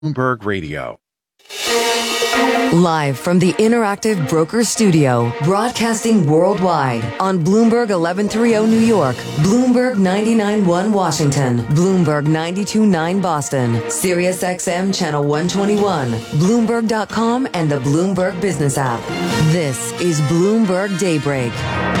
Bloomberg Radio. Live from the Interactive Broker Studio, broadcasting worldwide on Bloomberg 1130 New York, Bloomberg 99.1 Washington, Bloomberg 92.9 Boston, Sirius XM Channel 121, Bloomberg.com, and the Bloomberg Business app. This is Bloomberg Daybreak.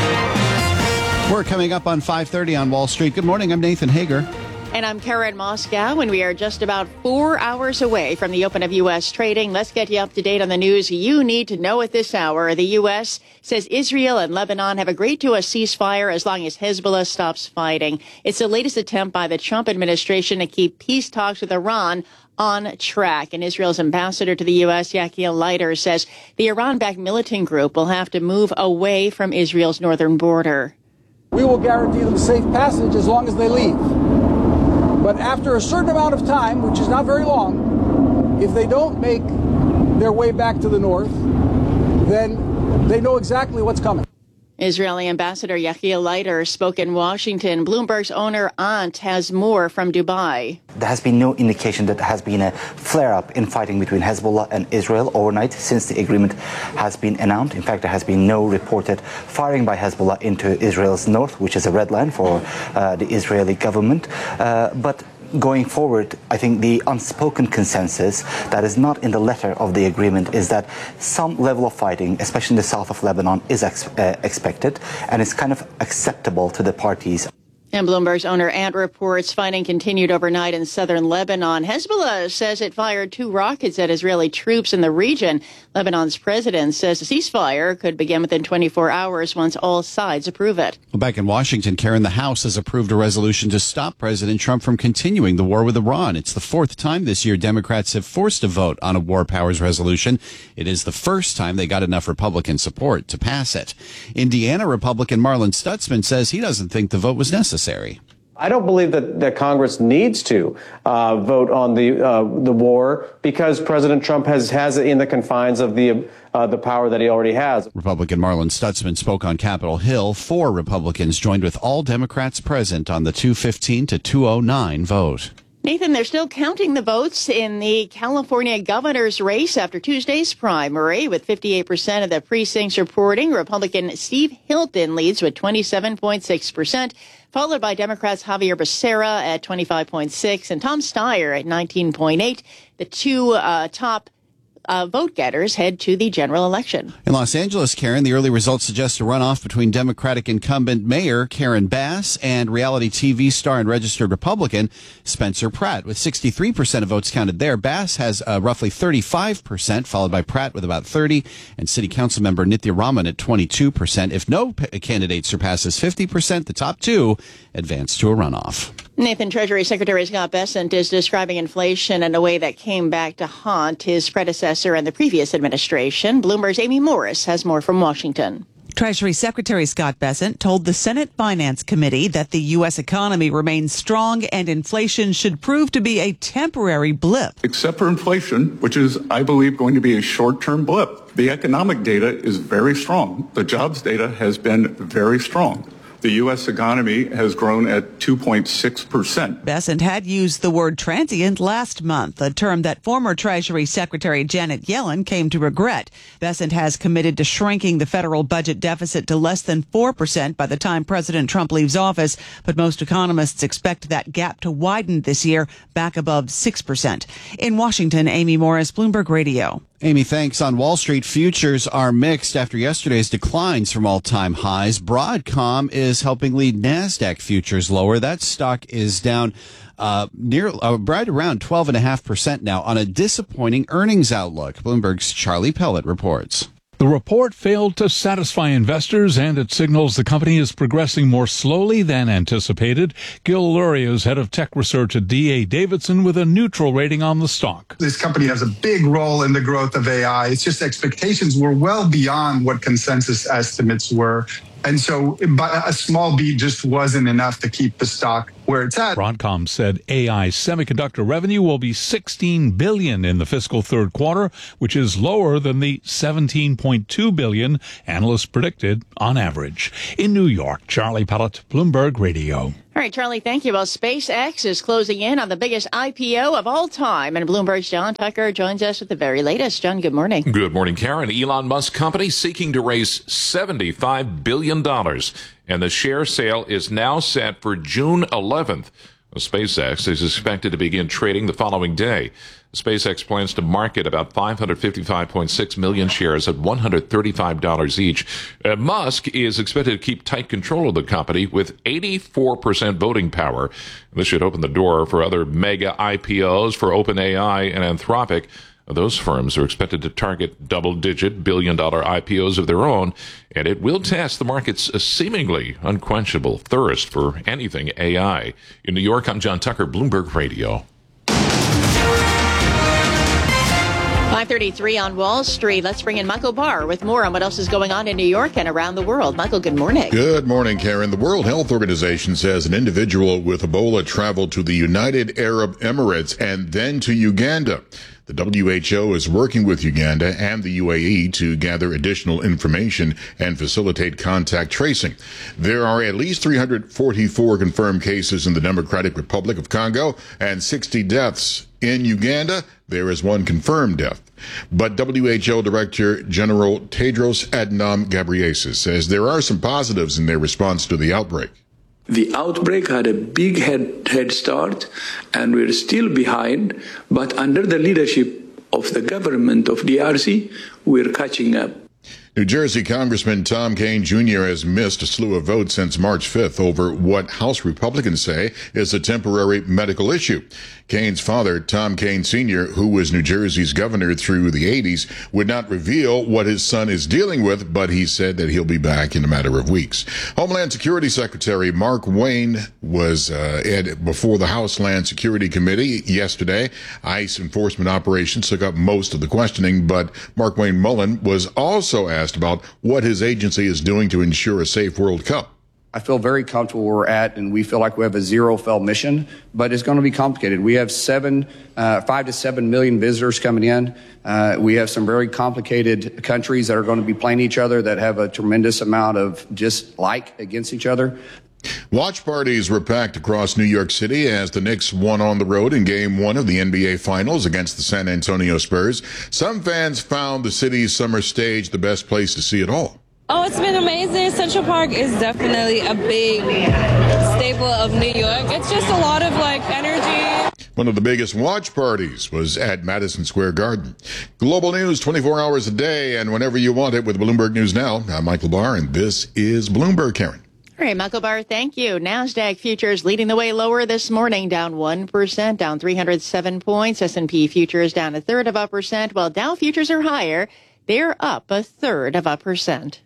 We're coming up on 5:30 on Wall Street. Good morning, I'm Nathan Hager. And I'm Karen Moscow, and we are just about 4 hours away from the open of U.S. trading. Let's get you up to date on the news you need to know at this hour. The U.S. says Israel and Lebanon have agreed to a ceasefire as long as Hezbollah stops fighting. It's the latest attempt by the Trump administration to keep peace talks with Iran on track. And Israel's ambassador to the U.S., Yaakov Leiter, says the Iran-backed militant group will have to move away from Israel's northern border. We will guarantee them safe passage as long as they leave. But after a certain amount of time, which is not very long, if they don't make their way back to the north, then they know exactly what's coming. Israeli Ambassador Yaakov Leiter spoke in Washington. Bloomberg's owner Aunt has more from Dubai. There has been no indication that there has been a flare-up in fighting between Hezbollah and Israel overnight since the agreement has been announced. In fact, there has been no reported firing by Hezbollah into Israel's north, which is a red line for the Israeli government. But going forward, I think the unspoken consensus that is not in the letter of the agreement is that some level of fighting, especially in the south of Lebanon, is expected and is kind of acceptable to the parties. And Bloomberg's owner Ant reports fighting continued overnight in southern Lebanon. Hezbollah says it fired 2 rockets at Israeli troops in the region. Lebanon's president says the ceasefire could begin within 24 hours once all sides approve it. Well, back in Washington, Karen, the House has approved a resolution to stop President Trump from continuing the war with Iran. It's the 4th time this year Democrats have forced a vote on a war powers resolution. It is the first time they got enough Republican support to pass it. Indiana Republican Marlin Stutzman says he doesn't think the vote was necessary. I don't believe that Congress needs to vote on the war because President Trump has it in the confines of the power that he already has. Republican Marlin Stutzman spoke on Capitol Hill. 4 Republicans joined with all Democrats present on the 215 to 209 vote. Nathan, they're still counting the votes in the California governor's race after Tuesday's primary, with 58% of the precincts reporting. Republican Steve Hilton leads with 27.6%, followed by Democrats Javier Becerra at 25.6% and Tom Steyer at 19.8%. The 2 top vote getters head to the general election. In Los Angeles, Karen, the early results suggest a runoff between Democratic incumbent Mayor Karen Bass and reality TV star and registered Republican Spencer Pratt. With 63% of votes counted there, Bass has roughly 35%, followed by Pratt with about 30%, and City Council member Nithya Raman at 22%. If no candidate surpasses 50%, the top 2 advance to a runoff. Nathan, Treasury Secretary Scott Bessent is describing inflation in a way that came back to haunt his predecessor and the previous administration. Bloomberg's Amy Morris has more from Washington. Treasury Secretary Scott Bessent told the Senate Finance Committee that the U.S. economy remains strong and inflation should prove to be a temporary blip. Except for inflation, which is, I believe, going to be a short-term blip. The economic data is very strong. The jobs data has been very strong. The U.S. economy has grown at 2.6%. Bessent had used the word transient last month, a term that former Treasury Secretary Janet Yellen came to regret. Bessent has committed to shrinking the federal budget deficit to less than 4% by the time President Trump leaves office, but most economists expect that gap to widen this year, back above 6%. In Washington, Amy Morris, Bloomberg Radio. Amy, thanks. On Wall Street, futures are mixed after yesterday's declines from all-time highs. Broadcom is helping lead NASDAQ futures lower. That stock is down right around 12.5% now on a disappointing earnings outlook. Bloomberg's Charlie Pellet reports. The report failed to satisfy investors, and it signals the company is progressing more slowly than anticipated. Gil Luria is head of tech research at D.A. Davidson with a neutral rating on the stock. This company has a big role in the growth of AI. It's just expectations were well beyond what consensus estimates were. And so a small beat just wasn't enough to keep the stock where it's at. Broadcom said AI semiconductor revenue will be $16 billion in the fiscal third quarter, which is lower than the $17.2 billion analysts predicted on average. In New York, Charlie Pellet, Bloomberg Radio. All right, Charlie, thank you. Well, SpaceX is closing in on the biggest IPO of all time. And Bloomberg's John Tucker joins us with the very latest. John, good morning. Good morning, Karen. Elon Musk company seeking to raise $75 billion. And the share sale is now set for June 11th. SpaceX is expected to begin trading the following day. SpaceX plans to market about 555.6 million shares at $135 each. Musk is expected to keep tight control of the company with 84% voting power. This should open the door for other mega IPOs for OpenAI and Anthropic. Those firms are expected to target double-digit billion-dollar IPOs of their own, and it will test the market's seemingly unquenchable thirst for anything AI. In New York, I'm John Tucker, Bloomberg Radio. 5:33 on Wall Street. Let's bring in Michael Barr with more on what else is going on in New York and around the world. Michael, good morning. Good morning, Karen. The World Health Organization says an individual with Ebola traveled to the United Arab Emirates and then to Uganda. The WHO is working with Uganda and the UAE to gather additional information and facilitate contact tracing. There are at least 344 confirmed cases in the Democratic Republic of Congo and 60 deaths. In Uganda, there is one confirmed death. But WHO Director General Tedros Adhanom Ghebreyesus says there are some positives in their response to the outbreak. The outbreak had a big head start, and we're still behind, but under the leadership of the government of DRC, we're catching up. New Jersey Congressman Tom Kean Jr. has missed a slew of votes since March 5th over what House Republicans say is a temporary medical issue. Kean's father, Tom Kean Sr., who was New Jersey's governor through the 80s, would not reveal what his son is dealing with, but he said that he'll be back in a matter of weeks. Homeland Security Secretary Mark Wayne was before the House Land Security Committee yesterday. ICE enforcement operations took up most of the questioning, but Mark Wayne Mullen was also asked about what his agency is doing to ensure a safe World Cup. I feel very comfortable where we're at, and we feel like we have a zero-fail mission, but it's going to be complicated. We have 5 to 7 million visitors coming in. We have some very complicated countries that are going to be playing each other that have a tremendous amount of against each other. Watch parties were packed across New York City as the Knicks won on the road in Game 1 of the NBA Finals against the San Antonio Spurs. Some fans found the city's summer stage the best place to see it all. Oh, it's been amazing. Central Park is definitely a big staple of New York. It's just a lot of energy. One of the biggest watch parties was at Madison Square Garden. Global news 24 hours a day and whenever you want it with Bloomberg News Now. I'm Michael Barr, and this is Bloomberg, Karen. All right, Michael Barr, thank you. NASDAQ futures leading the way lower this morning, down 1%, down 307 points. S&P futures down 0.33%, while Dow futures are higher. They're up 0.33%.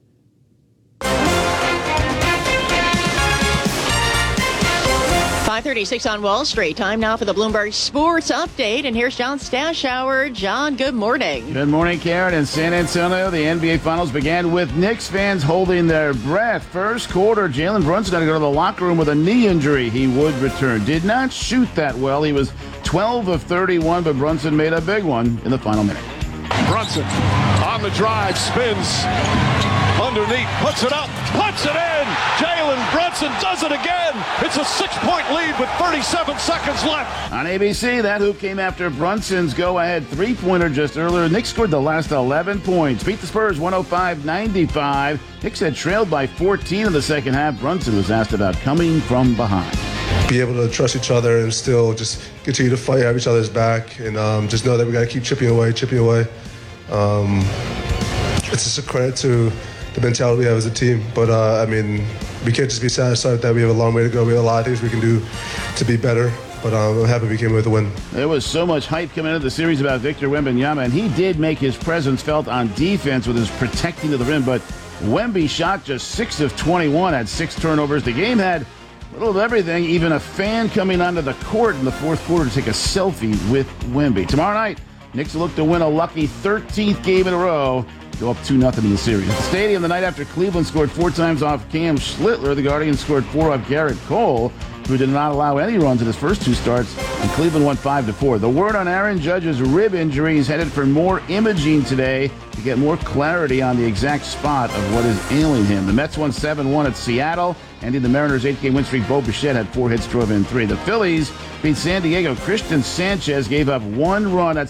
5:36 on Wall Street. Time now for the Bloomberg Sports Update. And here's John Stashower. John, good morning. Good morning, Karen. In San Antonio, the NBA Finals began with Knicks fans holding their breath. First quarter, Jalen Brunson had to go to the locker room with a knee injury. He would return. Did not shoot that well. He was 12 of 31, but Brunson made a big one in the final minute. Brunson on the drive, spins underneath, puts it up, puts it in. Jalen Brunson does it again. It's a 6-point lead with 37 seconds left. On ABC, that hoop came after Brunson's go-ahead three-pointer just earlier. Knicks scored the last 11 points. Beat the Spurs 105-95. Knicks had trailed by 14 in the second half. Brunson was asked about coming from behind. Be able to trust each other and still just continue to fight, have each other's back, and just know that we got to keep chipping away. It's just a credit to the mentality we have as a team. But, we can't just be satisfied with that. We have a long way to go. We have a lot of things we can do to be better. But I'm happy we came away with a win. There was so much hype coming into the series about Victor Wembanyama, and he did make his presence felt on defense with his protecting of the rim. But Wemby shot just 6 of 21, had 6 turnovers. The game had a little of everything, even a fan coming onto the court in the fourth quarter to take a selfie with Wemby. Tomorrow night, Knicks look to win a lucky 13th game in a row, go up 2-0 in the series. At the stadium the night after Cleveland scored 4 times off Cam Schlittler, the Guardians scored 4 off Garrett Cole, crew did not allow any runs in his first two starts, and Cleveland won 5-4. The word on Aaron Judge's rib injury is headed for more imaging today to get more clarity on the exact spot of what is ailing him. The Mets won 7-1 at Seattle, ending the Mariners' 8-game win streak. Bo Bichette had 4 hits, drove in 3. The Phillies beat San Diego. Christian Sanchez gave up 1 run. That's